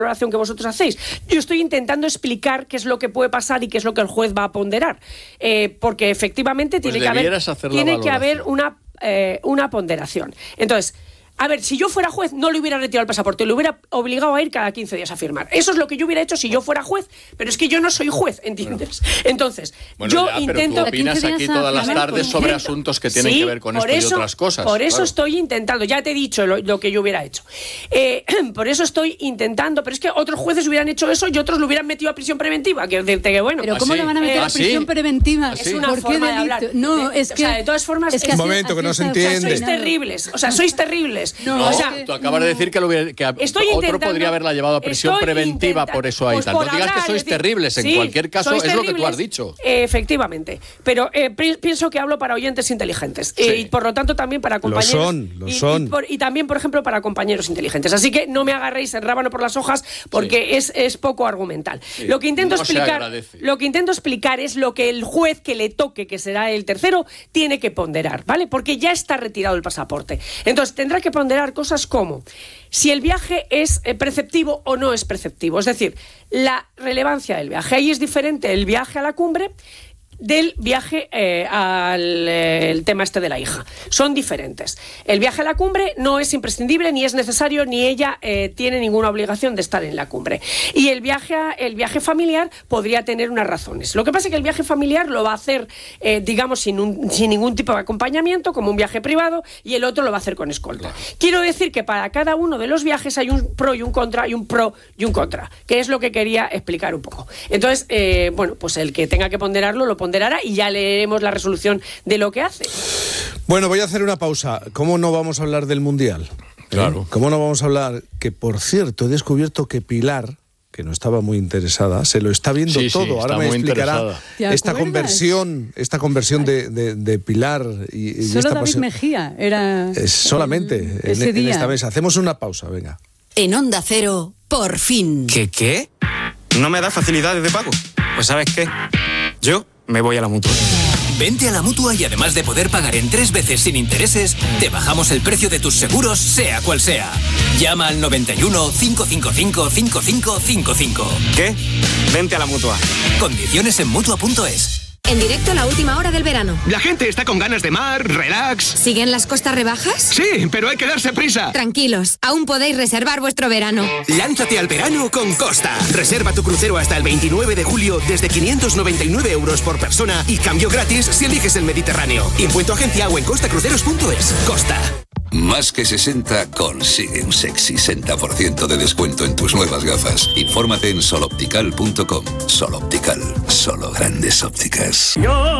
valoración que vosotros hacéis. Yo estoy intentando explicar qué es lo que puede pasar y qué es lo que el juez va a ponderar. Porque efectivamente tiene que haber una ponderación. Entonces, a ver, si yo fuera juez, no le hubiera retirado el pasaporte, le hubiera obligado a ir cada 15 días a firmar. Eso es lo que yo hubiera hecho si yo fuera juez, pero es que yo no soy juez, ¿entiendes? Entonces, yo intento... Pero tú opinas aquí todas las tardes sobre asuntos que tienen que ver con esto y otras cosas. Por eso estoy intentando, ya te he dicho lo que yo hubiera hecho. Por eso estoy intentando, pero es que otros jueces hubieran hecho eso y otros lo hubieran metido a prisión preventiva. Quiero decirte que bueno... Pero ¿cómo le van a meter a prisión preventiva? Es una forma de hablar. No, es que... O sea, de todas formas... Un momento, que no se entiende. Sois terribles. No, o sea, tú acabas de decir que otro podría haberla llevado a prisión preventiva por eso ahí tal. No digas que sois terribles, en cualquier caso es lo que tú has dicho. Efectivamente, pero pienso que hablo para oyentes inteligentes y por lo tanto también para compañeros. Lo son. Y también, por ejemplo, para compañeros inteligentes. Así que no me agarréis el rábano por las hojas porque es poco argumental. Sí. Lo que intento explicar es lo que el juez que le toque, que será el tercero, tiene que ponderar, ¿vale? Porque ya está retirado el pasaporte. Entonces tendrá que ponderar cosas como si el viaje es preceptivo o no es preceptivo, es decir, la relevancia del viaje. Ahí es diferente el viaje a la cumbre del viaje al tema de la hija. Son diferentes. El viaje a la cumbre no es imprescindible, ni es necesario, ni ella tiene ninguna obligación de estar en la cumbre. Y el viaje familiar podría tener unas razones. Lo que pasa es que el viaje familiar lo va a hacer, digamos, sin ningún tipo de acompañamiento, como un viaje privado, y el otro lo va a hacer con escolta. Quiero decir que para cada uno de los viajes hay un pro y un contra, y un pro y un contra, que es lo que quería explicar un poco. Entonces, bueno, pues el que tenga que ponderarlo, lo ponderará y ya leeremos la resolución de lo que hace. Bueno, voy a hacer una pausa. ¿Cómo no vamos a hablar del Mundial? Claro. ¿Cómo no vamos a hablar? Que, por cierto, he descubierto que Pilar, que no estaba muy interesada, se lo está viendo todo. Ahora me explicará esta conversión de Pilar y solo esta David pasión. Mejía era solamente ese día. en esta mesa. Hacemos una pausa, venga. En Onda Cero, por fin. ¿Qué? ¿No me da facilidades de pago? Pues ¿sabes qué? Yo me voy a la Mutua. Vente a la Mutua y además de poder pagar en 3 veces sin intereses, te bajamos el precio de tus seguros, sea cual sea. Llama al 91 555 5555. ¿Qué? Vente a la Mutua. Condiciones en Mutua.es. En directo la última hora del verano. La gente está con ganas de mar, relax. ¿Siguen las costas rebajas? Sí, pero hay que darse prisa. Tranquilos, aún podéis reservar vuestro verano. Lánzate al verano con Costa. Reserva tu crucero hasta el 29 de julio desde 599 € por persona y cambio gratis si eliges el Mediterráneo. Impuesto agencia o en costacruceros.es. Costa. Más que 60 consigue un sexy 60% de descuento en tus nuevas gafas. Infórmate en soloptical.com. Sol Optical, solo grandes ópticas.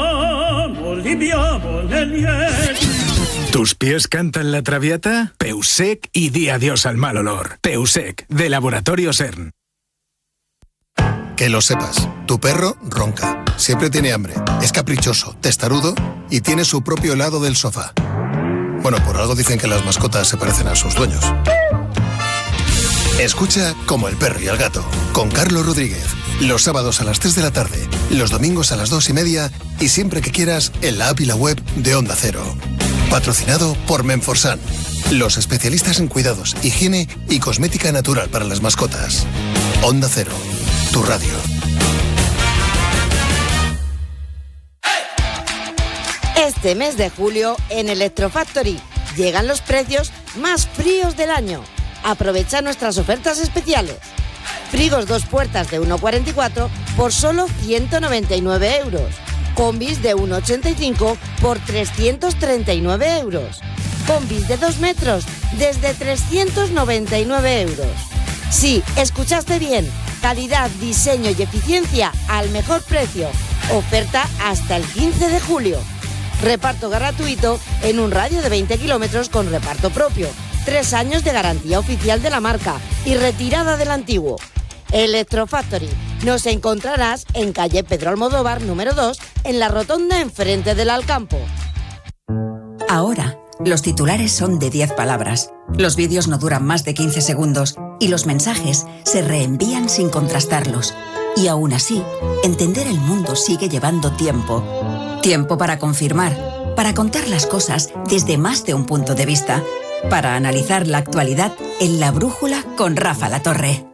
¿Tus pies cantan la traviata? Peusec y di adiós al mal olor. Peusec, de Laboratorio CERN. Que lo sepas, tu perro ronca, siempre tiene hambre, es caprichoso, testarudo y tiene su propio helado del sofá. Bueno, por algo dicen que las mascotas se parecen a sus dueños. Escucha Como el perro y el gato, con Carlos Rodríguez. Los sábados a las 3 de la tarde, los domingos a las 2:30 y siempre que quieras en la app y la web de Onda Cero. Patrocinado por Menforsan, los especialistas en cuidados, higiene y cosmética natural para las mascotas. Onda Cero, tu radio. Este mes de julio, en Electrofactory, llegan los precios más fríos del año. Aprovecha nuestras ofertas especiales. Frigos 2 puertas de 1,44 por solo 199 €. Combis de 1,85 por 339 €. Combis de 2 metros desde 399 €. Sí, escuchaste bien. Calidad, diseño y eficiencia al mejor precio. Oferta hasta el 15 de julio. Reparto gratuito en un radio de 20 kilómetros con reparto propio. 3 años de garantía oficial de la marca y retirada del antiguo. Electrofactory. Nos encontrarás en calle Pedro Almodóvar, número 2, en la rotonda enfrente del Alcampo. Ahora, los titulares son de 10 palabras. Los vídeos no duran más de 15 segundos y los mensajes se reenvían sin contrastarlos. Y aún así, entender el mundo sigue llevando tiempo. Tiempo para confirmar, para contar las cosas desde más de un punto de vista, para analizar la actualidad en La Brújula con Rafa La Torre.